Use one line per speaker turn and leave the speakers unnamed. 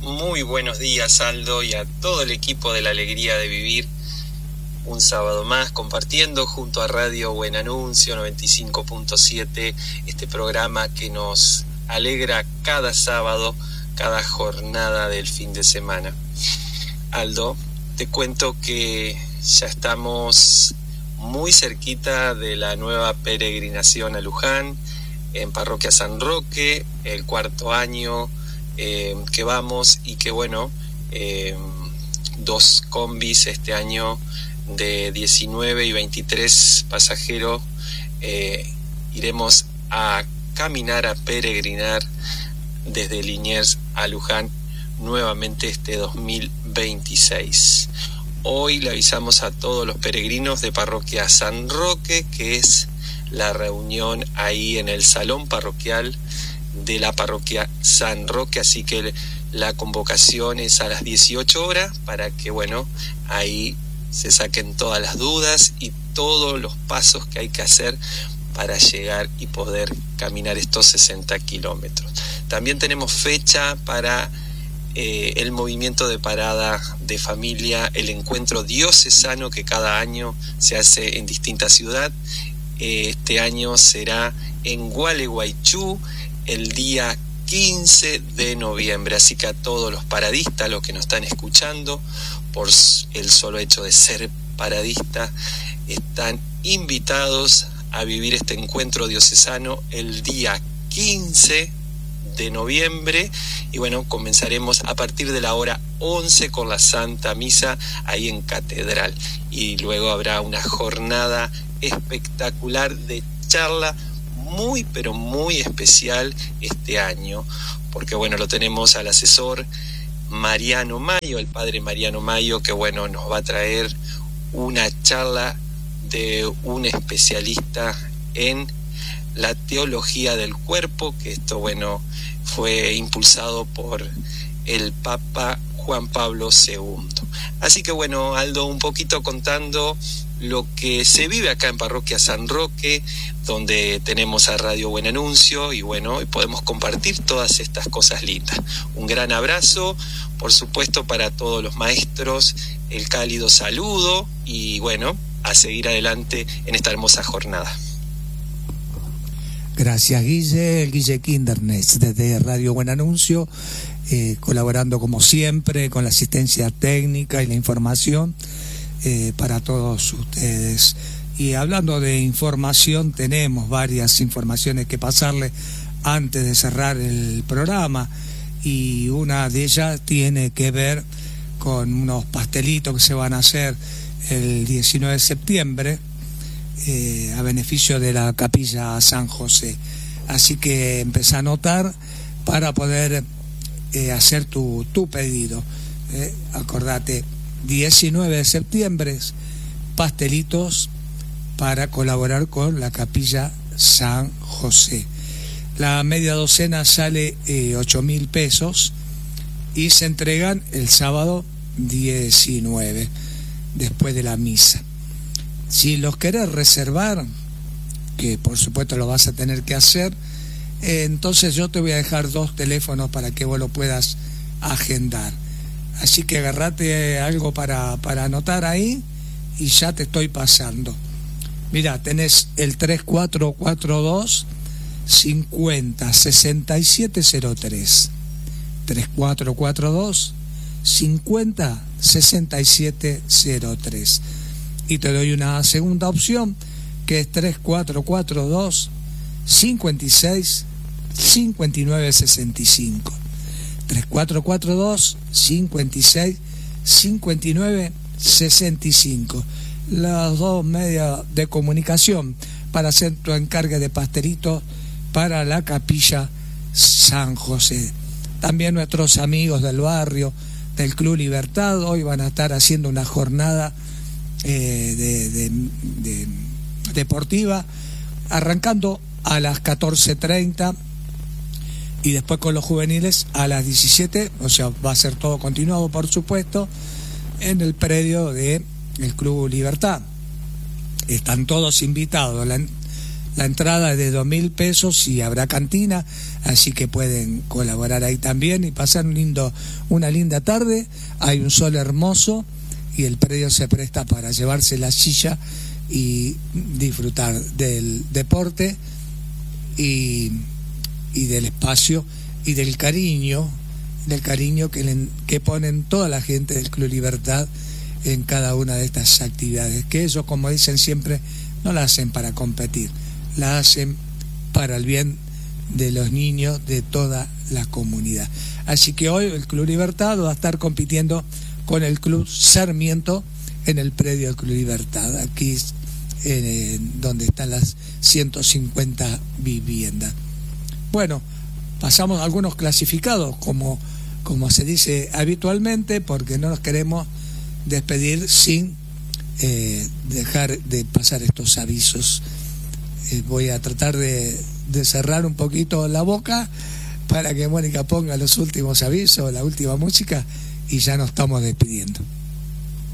Muy buenos días, Aldo, y a todo el equipo de La Alegría de Vivir. Un sábado más compartiendo junto a Radio Buen Anuncio 95.7 este programa que nos alegra cada sábado, cada jornada del fin de semana. Aldo, te cuento que ya estamos muy cerquita de la nueva peregrinación a Luján, en Parroquia San Roque, el 4º año que vamos, y que bueno, 2 combis este año de 19 y 23 pasajeros, iremos a caminar, a peregrinar desde Liniers a Luján nuevamente este 2026. Hoy le avisamos a todos los peregrinos de Parroquia San Roque que es la reunión ahí en el salón parroquial de la Parroquia San Roque, así que la convocación es a las 18 horas para que bueno, ahí se saquen todas las dudas y todos los pasos que hay que hacer para llegar y poder caminar estos 60 kilómetros. También tenemos fecha para el movimiento de parada de familia, el encuentro diocesano que cada año se hace en distintas ciudades. Este año será en Gualeguaychú el día 15 de noviembre, así que a todos los paradistas, los que nos están escuchando, por el solo hecho de ser paradista, están invitados a vivir este encuentro diocesano el día 15 de noviembre, y bueno, comenzaremos a partir de la hora 11 con la Santa Misa ahí en Catedral, y luego habrá una jornada espectacular de charla muy pero muy especial este año, porque bueno, lo tenemos al asesor Mariano Mayo, el padre Mariano Mayo, que bueno, nos va a traer una charla de un especialista en la teología del cuerpo, que esto bueno, fue impulsado por el Papa Juan Pablo II. Así que bueno, Aldo, un poquito contando lo que se vive acá en Parroquia San Roque, donde tenemos a Radio Buen Anuncio, y bueno, y podemos compartir todas estas cosas lindas. Un gran abrazo, por supuesto, para todos los maestros, el cálido saludo, y bueno, a seguir adelante en esta hermosa jornada.
Gracias, Guille Kindernes, desde Radio Buen Anuncio, colaborando como siempre con la asistencia técnica y la información para todos ustedes. Y hablando de información, tenemos varias informaciones que pasarle antes de cerrar el programa, y una de ellas tiene que ver con unos pastelitos que se van a hacer el 19 de septiembre a beneficio de la Capilla San José. Así que empezá a anotar para poder hacer tu pedido. Acordate, 19 de septiembre, pastelitos para colaborar con la Capilla San José. La media docena sale 8.000 pesos y se entregan el sábado 19, después de la misa. Si los querés reservar, que por supuesto lo vas a tener que hacer, entonces yo te voy a dejar 2 teléfonos para que vos lo puedas agendar. Así que agarrate algo para anotar ahí, y ya te estoy pasando. Mirá, tenés el 3442 50 6703, 3442 50 6703, y te doy una segunda opción que es 3442 56 59 65, 3442 56 59 65, las 2 medios de comunicación para hacer tu encargue de pastelitos para la Capilla San José. También nuestros amigos del barrio del Club Libertad hoy van a estar haciendo una jornada deportiva, arrancando a las 14:30 y después con los juveniles a las 17, o sea, va a ser todo continuado, por supuesto, en el predio del Club Libertad. Están todos invitados. La entrada es de 2.000 pesos y habrá cantina. así que pueden colaborar ahí también y pasar una linda tarde. Hay un sol hermoso y el predio se presta para llevarse la silla y disfrutar del deporte y del espacio y del cariño que ponen toda la gente del Club Libertad en cada una de estas actividades, que ellos, como dicen siempre, no la hacen para competir, la hacen para el bien de los niños de toda la comunidad. Así que hoy el Club Libertad va a estar compitiendo con el Club Sarmiento en el predio del Club Libertad, aquí donde están las 150 viviendas. Bueno, pasamos a algunos clasificados, como se dice habitualmente, porque no nos queremos despedir sin dejar de pasar estos avisos. Voy a tratar de cerrar un poquito la boca para que Mónica ponga los últimos avisos, la última música, y ya nos estamos despidiendo.